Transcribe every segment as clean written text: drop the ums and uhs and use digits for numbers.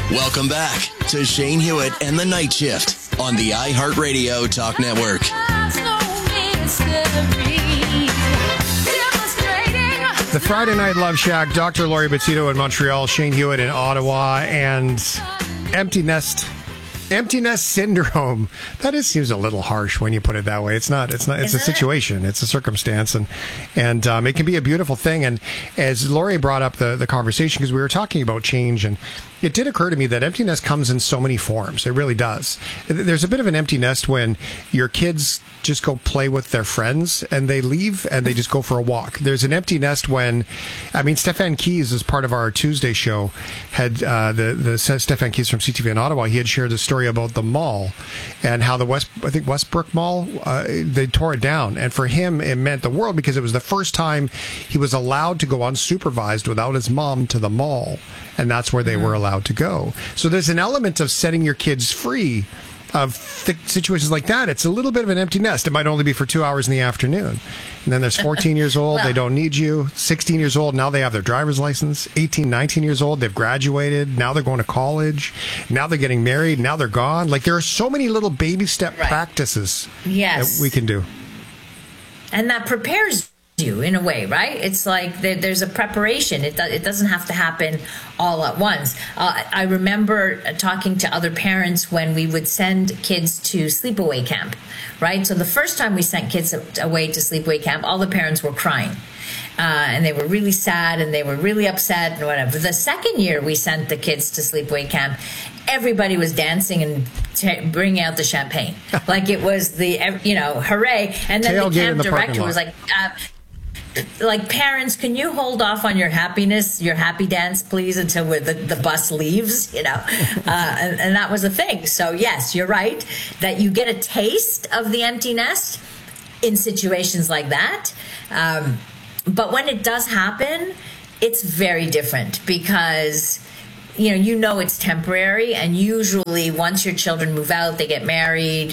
Welcome back to Shane Hewitt and the Night Shift on the iHeartRadio Talk Network. The Friday Night Love Shack, Dr. Lori Bettito in Montreal, Shane Hewitt in Ottawa, and empty nest syndrome. That seems a little harsh when you put it that way. It's not. It's a situation. It's a circumstance, and it can be a beautiful thing. And as Lori brought up the conversation, because we were talking about change, and it did occur to me that empty nest comes in so many forms. It really does. There's a bit of an empty nest when your kids just go play with their friends and they leave and they just go for a walk. There's an empty nest when, Stefan Keys, as part of our Tuesday show, had the Stefan Keys from CTV in Ottawa. He had shared a story about the mall and how the Westbrook Mall, they tore it down. And for him, it meant the world because it was the first time he was allowed to go unsupervised without his mom to the mall. And that's where they were allowed to go. So there's an element of setting your kids free of situations like that. It's a little bit of an empty nest. It might only be for 2 hours in the afternoon. And then there's 14 years old. They don't need you. 16 years old. Now they have their driver's license. 18, 19 years old. They've graduated. Now they're going to college. Now they're getting married. Now they're gone. Like, there are so many little baby step practices that we can do. And that prepares you in a way, right? It's like there's a preparation. It doesn't have to happen all at once. I remember talking to other parents when we would send kids to sleepaway camp, right? So the first time we sent kids away to sleepaway camp, all the parents were crying. And they were really sad and they were really upset and whatever. The second year we sent the kids to sleepaway camp, everybody was dancing and bringing out the champagne. Like it was hooray. And then the camp director was like, parents, can you hold off on your happy dance, please, until the bus leaves, and that was the thing. So, yes, you're right that you get a taste of the empty nest in situations like that. But when it does happen, it's very different because it's temporary, and usually once your children move out, they get married,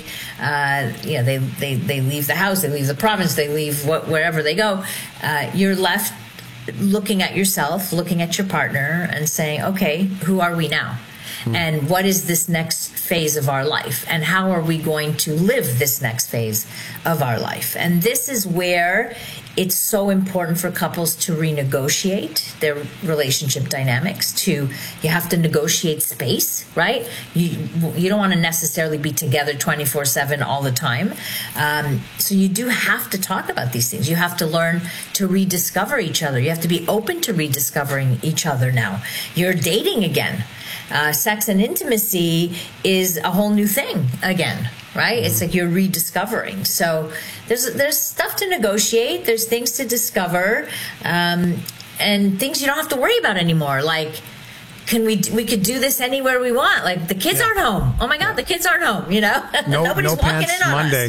they leave the house, they leave the province, they leave wherever they go. You're left looking at yourself, looking at your partner, and saying, okay, who are we now? And what is this next phase of our life? And how are we going to live this next phase of our life? And this is where it's so important for couples to renegotiate their relationship dynamics. You have to negotiate space, right? You don't want to necessarily be together 24/7 all the time. So you do have to talk about these things. You have to learn to rediscover each other. You have to be open to rediscovering each other now. You're dating again. Sex and intimacy is a whole new thing again, right? It's like you're rediscovering. So there's stuff to negotiate. There's things to discover, and things you don't have to worry about anymore. Like, we could do this anywhere we want. Like, the kids aren't home. Oh my God, the kids aren't home. Nobody's walking pants in on Monday. us.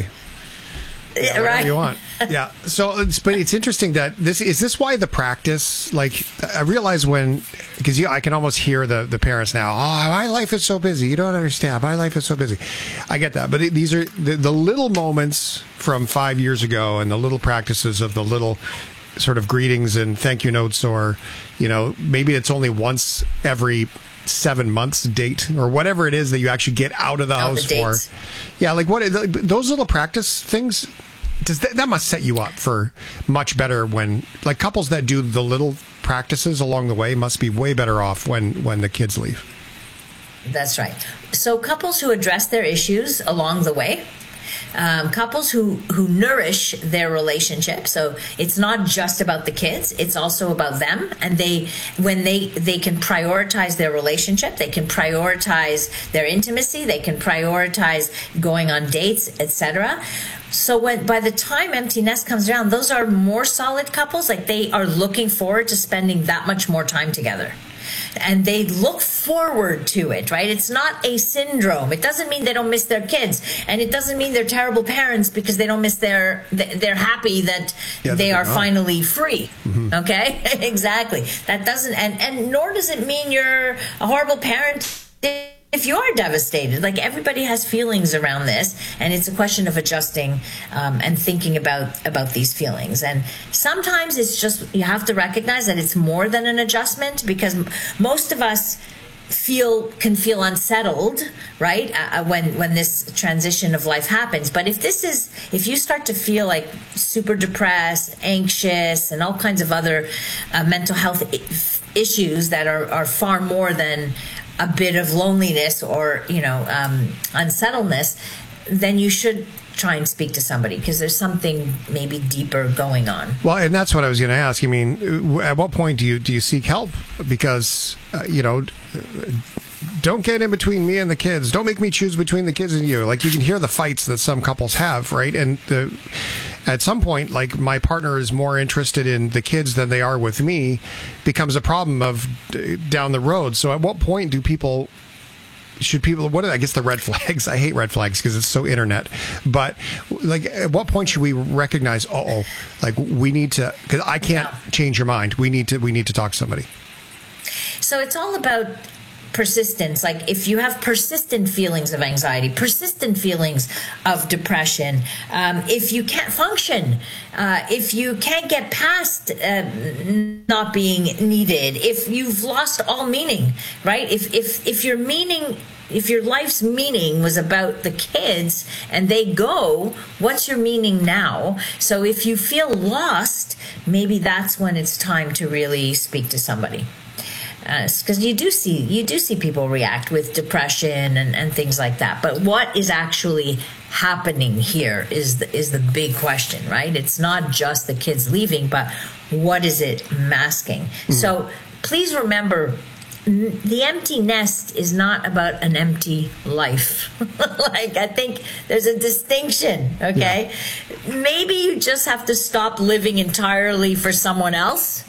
Yeah, right. You want. Yeah. So, but it's interesting that is this why the practice, like, I realize because I can almost hear the parents now, oh, my life is so busy. You don't understand. My life is so busy. I get that. But these are the little moments from 5 years ago and the little practices of the little sort of greetings and thank you notes, or, maybe it's only once every 7 months date or whatever it is that you actually get out of the house for. Yeah. Like those little practice things, that must set you up for much better when, like, couples that do the little practices along the way must be way better off when the kids leave. That's right. So couples who address their issues along the way, couples who nourish their relationship. So it's not just about the kids, it's also about them. And when they can prioritize their relationship, they can prioritize their intimacy, they can prioritize going on dates, etc. So by the time empty nest comes around, those are more solid couples. Like, they are looking forward to spending that much more time together. And they look forward to it, right? It's not a syndrome. It doesn't mean they don't miss their kids. And it doesn't mean they're terrible parents because they don't miss they're happy that they are finally free. Mm-hmm. Okay? Exactly. That doesn't, and nor does it mean you're a horrible parent if you are devastated. Like, everybody has feelings around this, and it's a question of adjusting and thinking about these feelings. And sometimes it's just, you have to recognize that it's more than an adjustment, because most of us can feel unsettled, right? When this transition of life happens. But if you start to feel like super depressed, anxious, and all kinds of other mental health issues that are far more than a bit of loneliness or, unsettledness, then you should try and speak to somebody, because there's something maybe deeper going on. Well, and that's what I was going to ask. I mean, at what point do you seek help? Because, don't get in between me and the kids. Don't make me choose between the kids and you. Like, you can hear the fights that some couples have, right? And at some point, like, my partner is more interested in the kids than they are with me, becomes a problem of down the road. So at what point what are, I guess, the red flags? I hate red flags because it's so internet. But, like, at what point should we recognize, like, we need to, because I can't change your mind. We need to talk to somebody. So it's all about persistence. Like, if you have persistent feelings of anxiety, persistent feelings of depression, if you can't function, if you can't get past not being needed, if you've lost all meaning, right? If your life's meaning was about the kids and they go, what's your meaning now? So if you feel lost, maybe that's when it's time to really speak to somebody. Because you do see people react with depression and things like that. But what is actually happening here is the big question, right? It's not just the kids leaving, but what is it masking? So please remember, the empty nest is not about an empty life. Like, I think there's a distinction, okay? Yeah. Maybe you just have to stop living entirely for someone else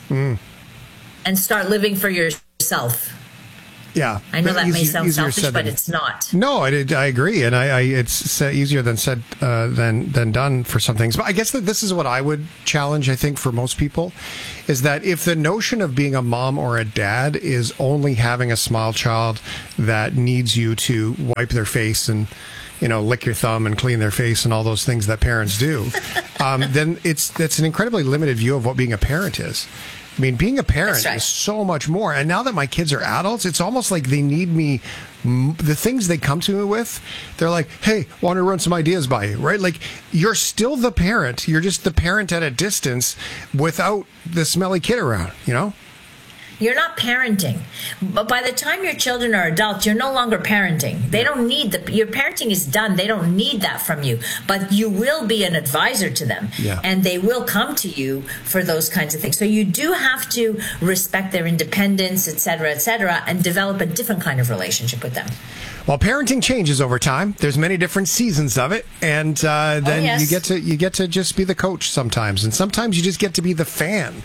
and start living for yourself. Yeah, I know that may sound selfish, but it's not. No, I agree, and it's easier than said than done for some things. But I guess that this is what I would challenge. I think for most people, is that if the notion of being a mom or a dad is only having a small child that needs you to wipe their face and lick your thumb and clean their face and all those things that parents do, then that's an incredibly limited view of what being a parent is. I mean, being a parent is so much more. And now that my kids are adults, it's almost like they need me. The things they come to me with, they're like, hey, want to run some ideas by you, right? Like, you're still the parent. You're just the parent at a distance without the smelly kid around, You're not parenting. But by the time your children are adults, you're no longer parenting. They don't need your parenting is done. They don't need that from you. But you will be an advisor to them. Yeah. And they will come to you for those kinds of things. So you do have to respect their independence, et cetera, and develop a different kind of relationship with them. Well, parenting changes over time. There's many different seasons of it, and then you get to just be the coach sometimes, and sometimes you just get to be the fan.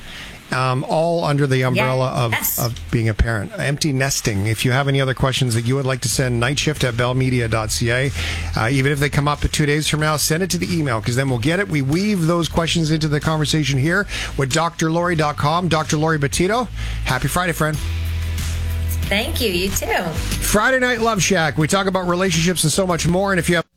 All under the umbrella of being a parent. Empty nesting. If you have any other questions that you would like to send, nightshift@bellmedia.ca. Even if they come up 2 days from now, send it to the email, because then we'll get it. We weave those questions into the conversation here with drlori.com. Dr. Lori Betito. Happy Friday, friend. Thank you. You too. Friday Night Love Shack. We talk about relationships and so much more. And if you have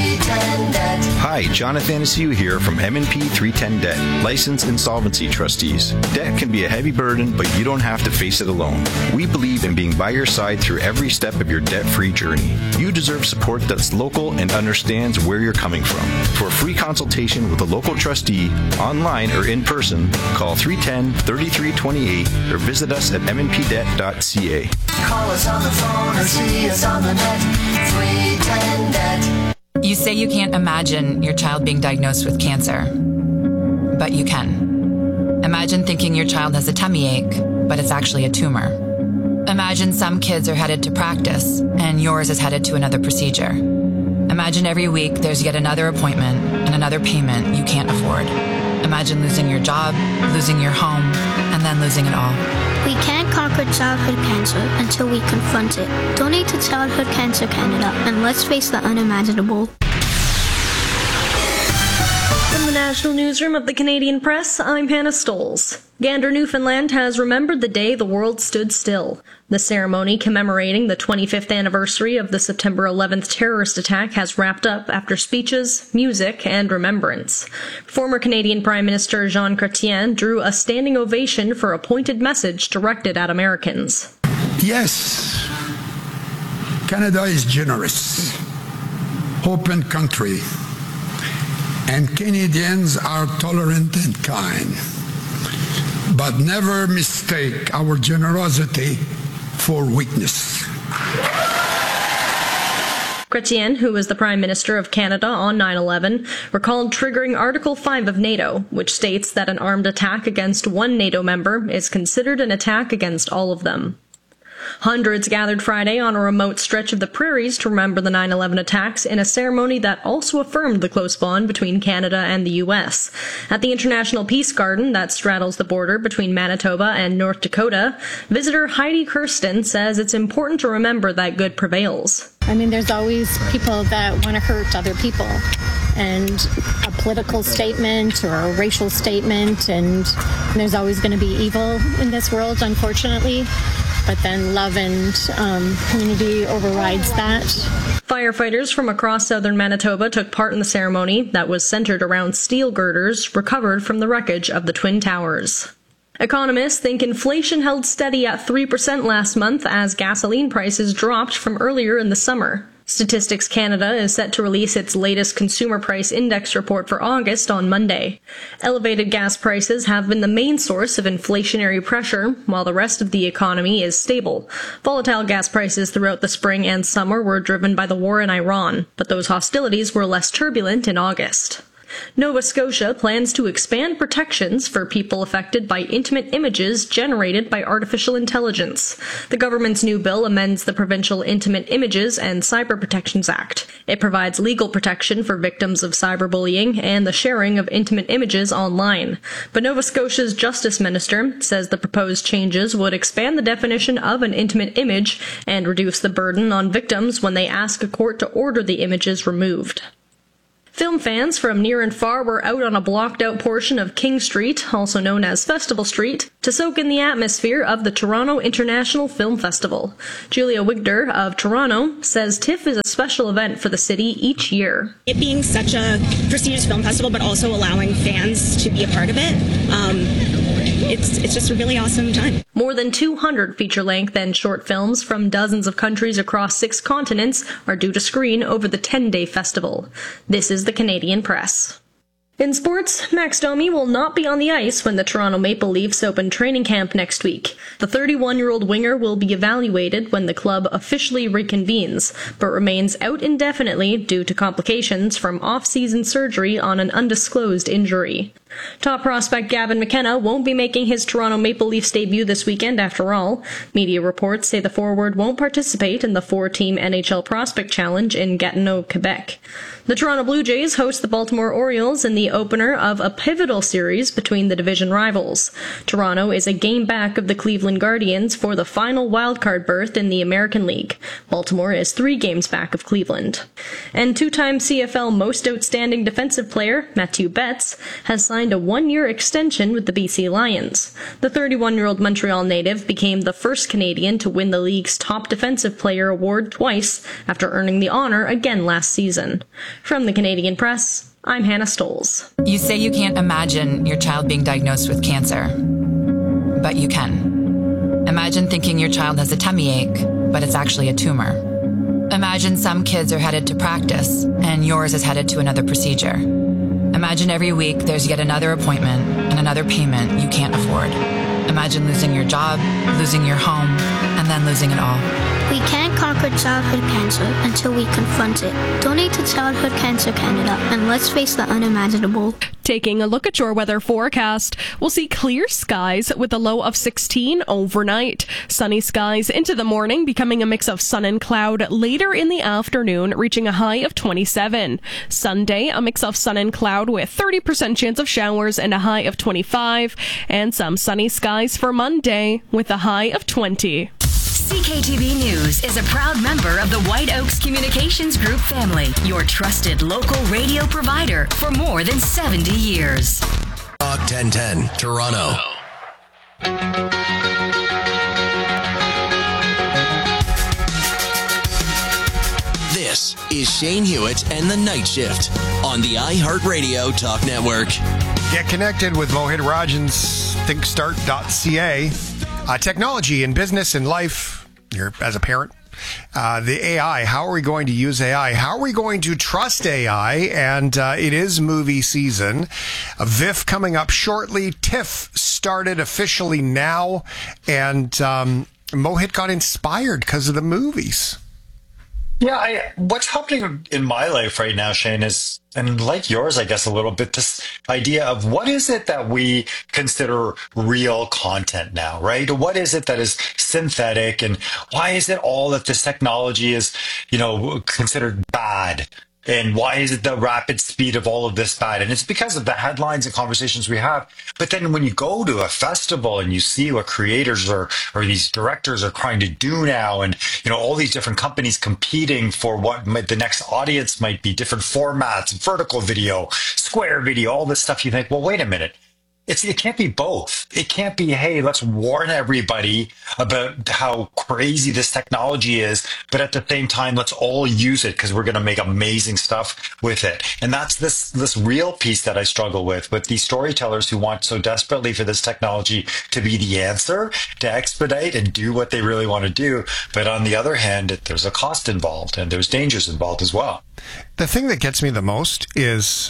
Hi, Jonathan Anaciu here from M&P 310 Debt, licensed insolvency trustees. Debt can be a heavy burden, but you don't have to face it alone. We believe in being by your side through every step of your debt-free journey. You deserve support that's local and understands where you're coming from. For a free consultation with a local trustee, online or in person, call 310-3328 or visit us at mnpdebt.ca. Call us on the phone or see us on the net. 310 Debt. You say you can't imagine your child being diagnosed with cancer, but you can. Imagine thinking your child has a tummy ache, but it's actually a tumor. Imagine some kids are headed to practice, and yours is headed to another procedure. Imagine every week there's yet another appointment and another payment you can't afford. Imagine losing your job, losing your home, and then losing it all. We can't conquer childhood cancer until we confront it. Donate to Childhood Cancer Canada, and let's face the unimaginable. From the National Newsroom of the Canadian Press, I'm Hannah Stoles. Gander, Newfoundland has remembered the day the world stood still. The ceremony commemorating the 25th anniversary of the September 11th terrorist attack has wrapped up after speeches, music, and remembrance. Former Canadian Prime Minister Jean Chrétien drew a standing ovation for a pointed message directed at Americans. Yes, Canada is generous, open country, and Canadians are tolerant and kind. But never mistake our generosity for weakness. Chrétien, who was the Prime Minister of Canada on 9/11, recalled triggering Article 5 of NATO, which states that an armed attack against one NATO member is considered an attack against all of them. Hundreds gathered Friday on a remote stretch of the prairies to remember the 9/11 attacks in a ceremony that also affirmed the close bond between Canada and the U.S. At the International Peace Garden that straddles the border between Manitoba and North Dakota, visitor Heidi Kirsten says it's important to remember that good prevails. I mean, there's always people that want to hurt other people, and a political statement or a racial statement, and there's always going to be evil in this world, unfortunately. But then love and community overrides that. Firefighters from across southern Manitoba took part in the ceremony that was centered around steel girders recovered from the wreckage of the Twin Towers. Economists think inflation held steady at 3% last month as gasoline prices dropped from earlier in the summer. Statistics Canada is set to release its latest Consumer Price Index report for August on Monday. Elevated gas prices have been the main source of inflationary pressure, while the rest of the economy is stable. Volatile gas prices throughout the spring and summer were driven by the war in Iran, but those hostilities were less turbulent in August. Nova Scotia plans to expand protections for people affected by intimate images generated by artificial intelligence. The government's new bill amends the Provincial Intimate Images and Cyber Protections Act. It provides legal protection for victims of cyberbullying and the sharing of intimate images online. But Nova Scotia's Justice Minister says the proposed changes would expand the definition of an intimate image and reduce the burden on victims when they ask a court to order the images removed. Film fans from near and far were out on a blocked-out portion of King Street, also known as Festival Street, to soak in the atmosphere of the Toronto International Film Festival. Julia Wigder of Toronto says TIFF is a special event for the city each year. It being such a prestigious film festival, but also allowing fans to be a part of it, it's just a really awesome time. More than 200 feature-length and short films from dozens of countries across 6 continents are due to screen over the 10-day festival. This is the Canadian Press. In sports, Max Domi will not be on the ice when the Toronto Maple Leafs open training camp next week. The 31-year-old winger will be evaluated when the club officially reconvenes, but remains out indefinitely due to complications from off-season surgery on an undisclosed injury. Top prospect Gavin McKenna won't be making his Toronto Maple Leafs debut this weekend after all. Media reports say the forward won't participate in the 4-team NHL Prospect Challenge in Gatineau, Quebec. The Toronto Blue Jays host the Baltimore Orioles in the opener of a pivotal series between the division rivals. Toronto is a game back of the Cleveland Guardians for the final wildcard berth in the American League. Baltimore is 3 games back of Cleveland. And 2-time CFL Most Outstanding Defensive Player, Mathieu Betts, has signed a 1-year extension with the BC Lions. The 31-year-old Montreal native became the first Canadian to win the league's Top Defensive Player award twice after earning the honor again last season. From the Canadian Press, I'm Hannah Stolz. You say you can't imagine your child being diagnosed with cancer, but you can. Imagine thinking your child has a tummy ache, but it's actually a tumor. Imagine some kids are headed to practice, and yours is headed to another procedure. Imagine every week there's yet another appointment and another payment you can't afford. Imagine losing your job, losing your home, and then losing it all. We can't conquer childhood cancer until we confront it. Donate to Childhood Cancer Canada and let's face the unimaginable. Taking a look at your weather forecast, we'll see clear skies with a low of 16 overnight. Sunny skies into the morning, becoming a mix of sun and cloud later in the afternoon, reaching a high of 27. Sunday, a mix of sun and cloud with 30% chance of showers and a high of 25. And some sunny skies for Monday with a high of 20. CKTV News is a proud member of the White Oaks Communications Group family, your trusted local radio provider for more than 70 years. Talk 1010, Toronto. This is Shane Hewitt and the Night Shift on the iHeartRadio Talk Network. Get connected with Mohit Rajan's thinkstart.ca. Technology in business and life. You're, as a parent, The AI, how are we going to use AI? How are we going to trust AI? And it is movie season. VIFF coming up shortly. TIFF started officially now. And Mohit got inspired because of the movies. Yeah, what's happening in my life right now, Shane, is, and like yours, I guess, a little bit, this idea of what is it that we consider real content now, right? What is it that is synthetic, and why is it all that this technology is, considered bad? And why is it the rapid speed of all of this bad? And it's because of the headlines and conversations we have. But then when you go to a festival and you see what creators or these directors are trying to do now, and all these different companies competing for what the next audience might be, different formats, vertical video, square video, all this stuff, you think, well, wait a minute. It can't be both. It can't be, hey, let's warn everybody about how crazy this technology is, but at the same time, let's all use it because we're going to make amazing stuff with it. And that's this real piece that I struggle with these storytellers who want so desperately for this technology to be the answer, to expedite and do what they really want to do. But on the other hand, there's a cost involved and there's dangers involved as well. The thing that gets me the most is...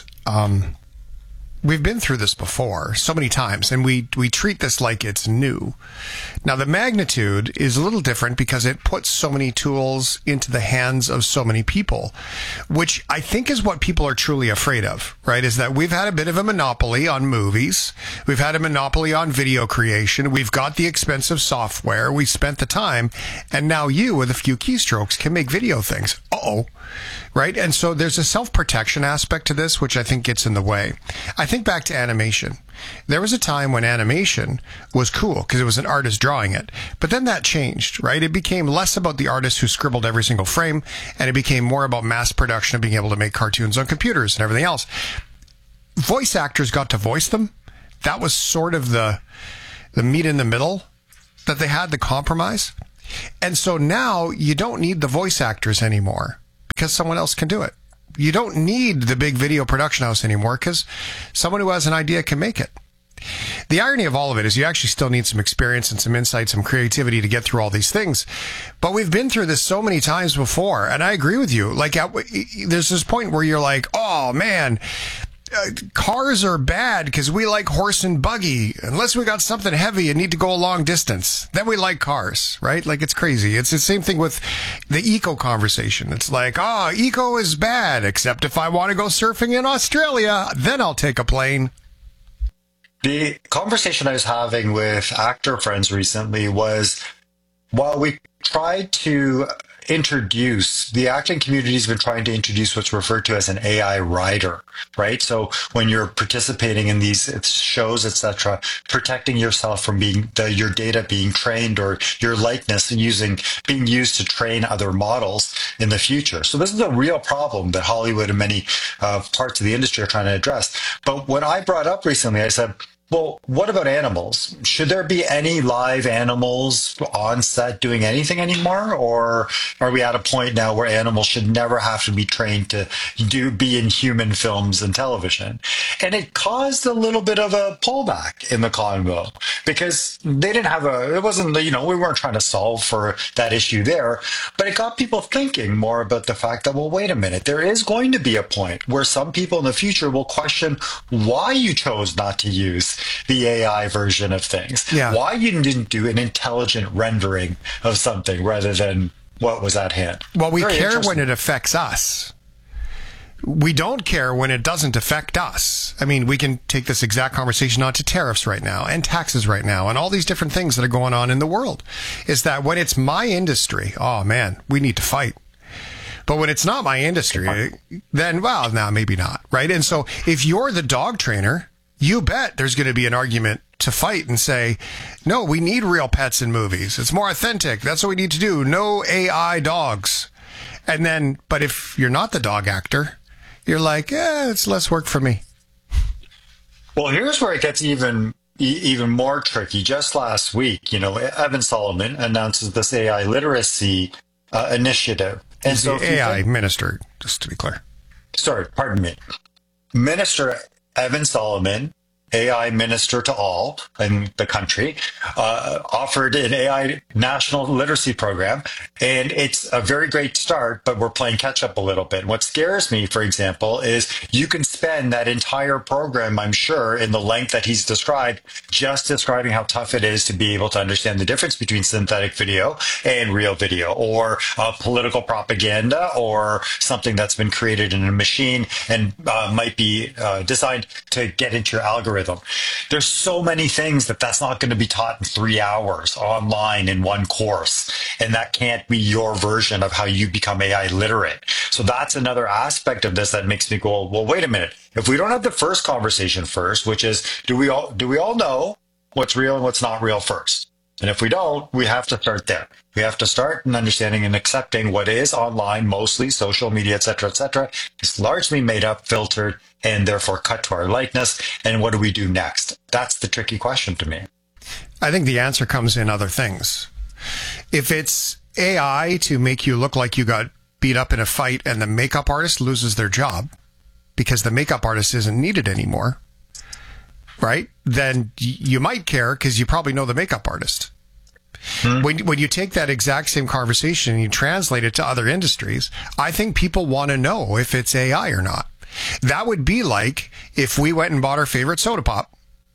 we've been through this before so many times, and we treat this like it's new. Now, the magnitude is a little different because it puts so many tools into the hands of so many people, which I think is what people are truly afraid of, right? Is that we've had a bit of a monopoly on movies. We've had a monopoly on video creation. We've got the expensive software. We spent the time, and now you, with a few keystrokes, can make video things. Uh-oh. Right? And so there's a self-protection aspect to this, which I think gets in the way. I think back to animation. There was a time when animation was cool because it was an artist drawing it. But then that changed, right? It became less about the artist who scribbled every single frame, and it became more about mass production of being able to make cartoons on computers and everything else. Voice actors got to voice them. That was sort of the meat in the middle that they had, the compromise. And so now you don't need the voice actors anymore, because someone else can do it. You don't need the big video production house anymore because someone who has an idea can make it. The irony of all of it is you actually still need some experience and some insight, some creativity to get through all these things. But we've been through this so many times before, and I agree with you. Like, there's this point where you're like, oh, man, cars are bad because we like horse and buggy. Unless we got something heavy and need to go a long distance, then we like cars, right? Like, it's crazy. It's the same thing with the eco conversation. It's like, eco is bad, except if I want to go surfing in Australia, then I'll take a plane. The conversation I was having with actor friends recently was, while we tried to the acting community has been trying to introduce what's referred to as an AI rider, right? So when you're participating in these shows, etc., protecting yourself from your data being trained or your likeness being used to train other models in the future. So this is a real problem that Hollywood and many parts of the industry are trying to address. But when I brought up recently, I said, well, what about animals? Should there be any live animals on set doing anything anymore? Or are we at a point now where animals should never have to be trained to be in human films and television? And it caused a little bit of a pullback in the convo because they didn't have it wasn't, we weren't trying to solve for that issue there, but it got people thinking more about the fact that, well, wait a minute, there is going to be a point where some people in the future will question why you chose not to use the AI version of things. Yeah. Why you didn't do an intelligent rendering of something rather than what was at hand. Well, we care when it affects us. We don't care when it doesn't affect us. I mean, we can take this exact conversation on to tariffs right now and taxes right now and all these different things that are going on in the world. Is that when it's my industry, oh man, we need to fight. But when it's not my industry, then, well, no, maybe not, right? And so if you're the dog trainer, you bet there's going to be an argument to fight and say, no, we need real pets in movies. It's more authentic. That's what we need to do. No AI dogs. And then, but if you're not the dog actor, you're like, it's less work for me. Well, here's where it gets even more tricky. Just last week, Evan Solomon announces this AI literacy initiative. And he's so the AI minister, just to be clear. Sorry, pardon me. Minister Evan Solomon AI minister to all in the country, offered an AI national literacy program. And it's a very great start, but we're playing catch up a little bit. What scares me, for example, is you can spend that entire program, I'm sure, in the length that he's described, just describing how tough it is to be able to understand the difference between synthetic video and real video, or political propaganda, or something that's been created in a machine and might be designed to get into your algorithm. There's so many things that's not going to be taught in 3 hours online in one course. And that can't be your version of how you become AI literate. So that's another aspect of this that makes me go, well, wait a minute. If we don't have the first conversation first, which is, do we all know what's real and what's not real first? And if we don't, we have to start there. We have to start in understanding and accepting what is online, mostly social media, et cetera, is largely made up, filtered, and therefore cut to our likeness. And what do we do next? That's the tricky question to me. I think the answer comes in other things. If it's AI to make you look like you got beat up in a fight and the makeup artist loses their job because the makeup artist isn't needed anymore, right? Then you might care because you probably know the makeup artist. When you take that exact same conversation and you translate it to other industries, I think people want to know if it's AI or not. That would be like if we went and bought our favorite soda pop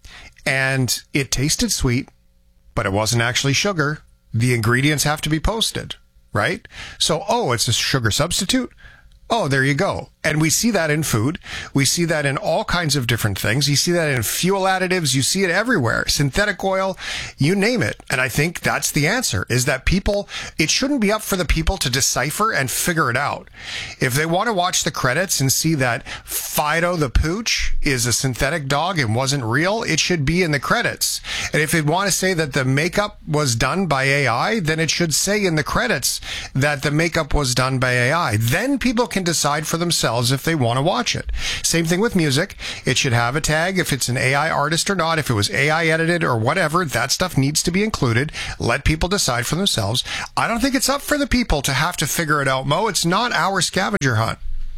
and it tasted sweet, but it wasn't actually sugar. The ingredients have to be posted, right? So, it's a sugar substitute. Oh, there you go. And we see that in food. We see that in all kinds of different things. You see that in fuel additives. You see it everywhere. Synthetic oil, you name it. And I think that's the answer, is that people, it shouldn't be up for the people to decipher and figure it out. If they want to watch the credits and see that Fido the Pooch is a synthetic dog and wasn't real, it should be in the credits. And if they want to say that the makeup was done by AI, then it should say in the credits that the makeup was done by AI. Then people can decide for themselves if they want to watch it. Same thing with music. It should have a tag if it's an AI artist or not. If it was AI edited or whatever, that stuff needs to be included. Let people decide for themselves. I don't think it's up for the people to have to figure it out, Mo. It's not our scavenger hunt.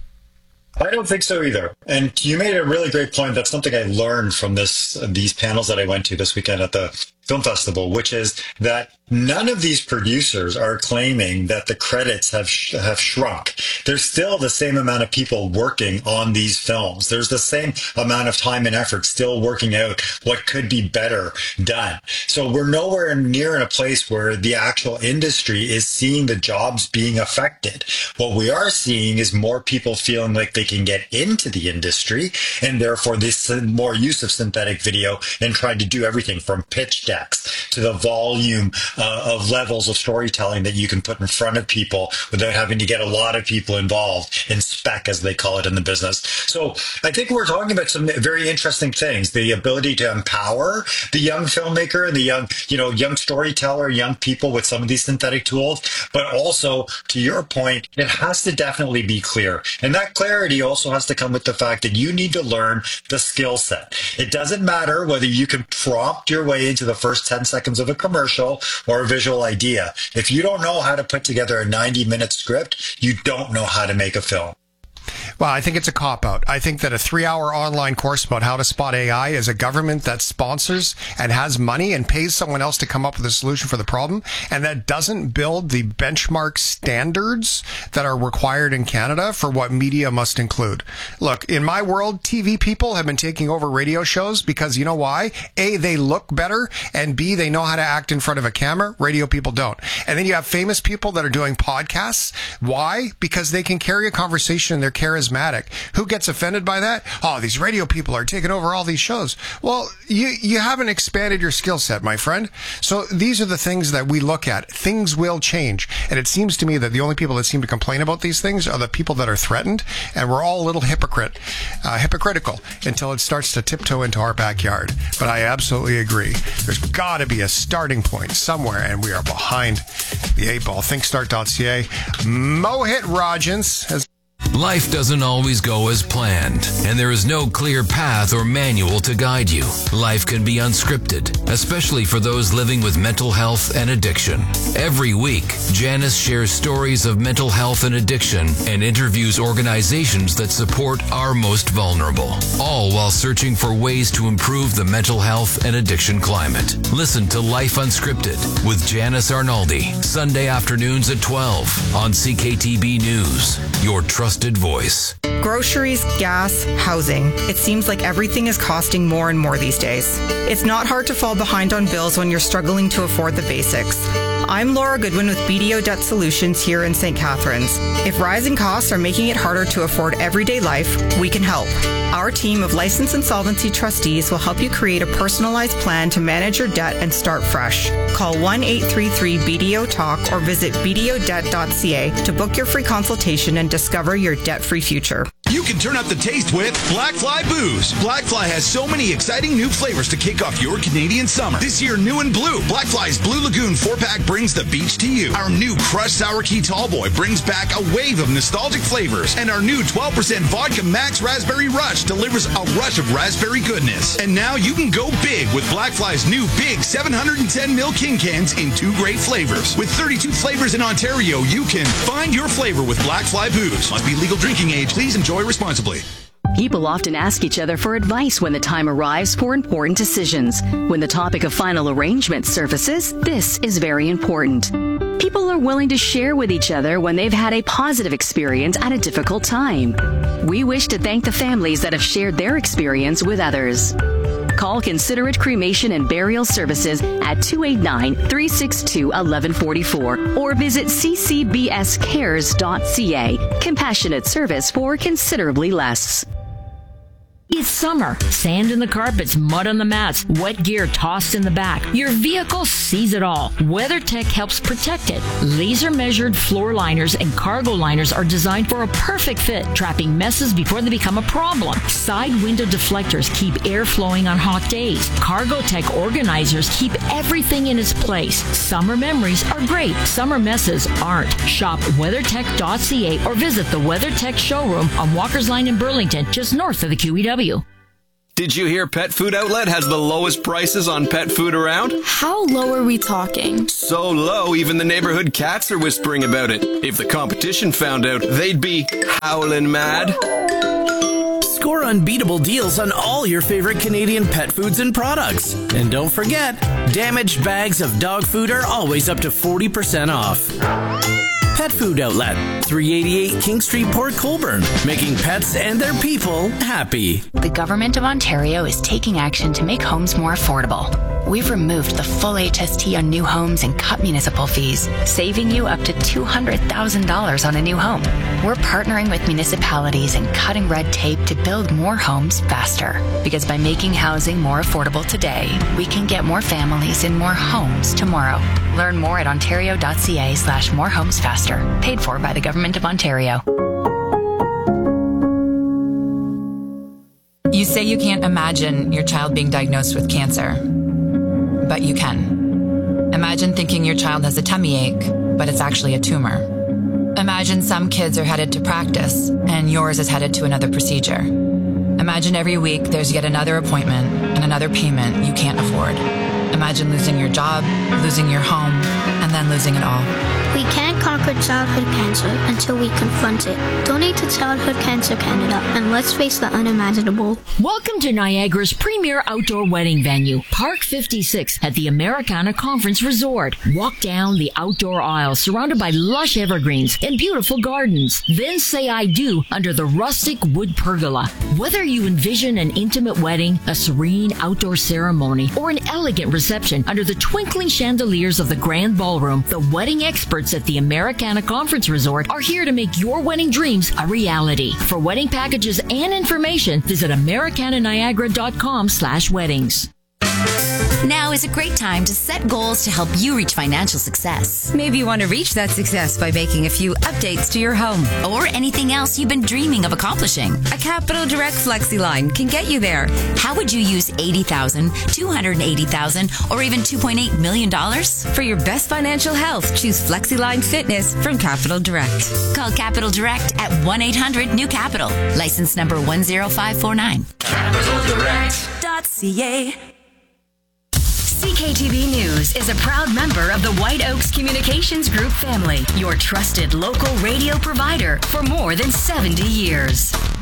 I don't think so either. And you made a really great point. That's something I learned from these panels that I went to this weekend at the film festival, which is that none of these producers are claiming that the credits have shrunk. There's still the same amount of people working on these films. There's the same amount of time and effort still working out what could be better done. So we're nowhere near in a place where the actual industry is seeing the jobs being affected. What we are seeing is more people feeling like they can get into the industry, and therefore this more use of synthetic video and trying to do everything from pitch decks to the volume of levels of storytelling that you can put in front of people without having to get a lot of people involved in spec, as they call it in the business. So I think we're talking about some very interesting things. The ability to empower the young filmmaker and the young storyteller, young people with some of these synthetic tools. But also, to your point, it has to definitely be clear. And that clarity also has to come with the fact that you need to learn the skill set. It doesn't matter whether you can prompt your way into the first 10 seconds of a commercial or a visual idea. If you don't know how to put together a 90-minute script, you don't know how to make a film. Well, I think it's a cop-out. I think that a 3-hour online course about how to spot AI is a government that sponsors and has money and pays someone else to come up with a solution for the problem, and that doesn't build the benchmark standards that are required in Canada for what media must include. Look, in my world, TV people have been taking over radio shows because, you know why? A, they look better, and B, they know how to act in front of a camera. Radio people don't. And then you have famous people that are doing podcasts. Why? Because they can carry a conversation and they're charismatic. Who gets offended by that? Oh, these radio people are taking over all these shows. Well, you haven't expanded your skill set, my friend. So these are the things that we look at. Things will change. And it seems to me that the only people that seem to complain about these things are the people that are threatened. And we're all a little hypocritical until it starts to tiptoe into our backyard. But I absolutely agree. There's got to be a starting point somewhere, and we are behind the eight ball. Thinkstart.ca. Mohit Rajans has Life doesn't always go as planned, and there is no clear path or manual to guide you. Life can be unscripted, especially for those living with mental health and addiction. Every week, Janice shares stories of mental health and addiction and interviews organizations that support our most vulnerable, all while searching for ways to improve the mental health and addiction climate. Listen to Life Unscripted with Janice Arnaldi, Sunday afternoons at 12 on CKTB News, your trusted voice. Groceries, gas, housing. It seems like everything is costing more and more these days. It's not hard to fall behind on bills when you're struggling to afford the basics. I'm Laura Goodwin with BDO Debt Solutions here in St. Catharines. If rising costs are making it harder to afford everyday life, we can help. Our team of licensed insolvency trustees will help you create a personalized plan to manage your debt and start fresh. Call 1-833-BDO-TALK or visit bdodebt.ca to book your free consultation and discover your debt-free future. You can turn up the taste with Black Fly Booze. Black Fly has so many exciting new flavors to kick off your Canadian summer. This year, new and blue, Black Fly's Blue Lagoon 4-pack brings the beach to you. Our new Crushed Sour Key Tallboy brings back a wave of nostalgic flavors. And our new 12% Vodka Max Raspberry Rush delivers a rush of raspberry goodness. And now you can go big with Black Fly's new big 710ml King Cans in 2 great flavors. With 32 flavors in Ontario, you can find your flavor with Black Fly Booze. Must be legal drinking age. Please enjoy responsibly. People often ask each other for advice when the time arrives for important decisions. When the topic of final arrangement surfaces, this is very important. People are willing to share with each other when they've had a positive experience at a difficult time. We wish to thank the families that have shared their experience with others. Call Considerate Cremation and Burial Services at 289-362-1144 or visit ccbscares.ca. Compassionate service for considerably less. It's summer. Sand in the carpets, mud on the mats, wet gear tossed in the back. Your vehicle sees it all. WeatherTech helps protect it. Laser-measured floor liners and cargo liners are designed for a perfect fit, trapping messes before they become a problem. Side window deflectors keep air flowing on hot days. CargoTech organizers keep everything in its place. Summer memories are great. Summer messes aren't. Shop WeatherTech.ca or visit the WeatherTech showroom on Walker's Line in Burlington, just north of the QEW. Did you hear Pet Food Outlet has the lowest prices on pet food around? How low are we talking? So low, even the neighborhood cats are whispering about it. If the competition found out, they'd be howling mad. Score unbeatable deals on all your favorite Canadian pet foods and products. And don't forget, damaged bags of dog food are always up to 40% off. Pet Food Outlet, 388 King Street, Port Colborne, making pets and their people happy. The Government of Ontario is taking action to make homes more affordable. We've removed the full HST on new homes and cut municipal fees, saving you up to $200,000 on a new home. We're partnering with municipalities and cutting red tape to build more homes faster. Because by making housing more affordable today, we can get more families in more homes tomorrow. Learn more at ontario.ca/morehomesfaster. Paid for by the Government of Ontario. You say you can't imagine your child being diagnosed with cancer, but you can. Imagine thinking your child has a tummy ache, but it's actually a tumor. Imagine some kids are headed to practice, and yours is headed to another procedure. Imagine every week there's yet another appointment and another payment you can't afford. Imagine losing your job, losing your home, and then losing it all. We can't conquer childhood cancer until we confront it. Donate to Childhood Cancer Canada and let's face the unimaginable. Welcome to Niagara's premier outdoor wedding venue, Park 56 at the Americana Conference Resort. Walk down the outdoor aisle surrounded by lush evergreens and beautiful gardens. Then say I do under the rustic wood pergola. Whether you envision an intimate wedding, a serene outdoor ceremony, or an elegant reception under the twinkling chandeliers of the Grand Ballroom, the wedding experts at the Americana Conference Resort are here to make your wedding dreams a reality. For wedding packages and information, visit americananiagara.com/weddings. Now is a great time to set goals to help you reach financial success. Maybe you want to reach that success by making a few updates to your home. Or anything else you've been dreaming of accomplishing. A Capital Direct FlexiLine can get you there. How would you use $80,000, $280,000, or even $2.8 million? For your best financial health, choose FlexiLine Fitness from Capital Direct. Call Capital Direct at 1-800-NEW-CAPITAL. License number 10549. CapitalDirect.ca. CKTV News is a proud member of the White Oaks Communications Group family, your trusted local radio provider for more than 70 years.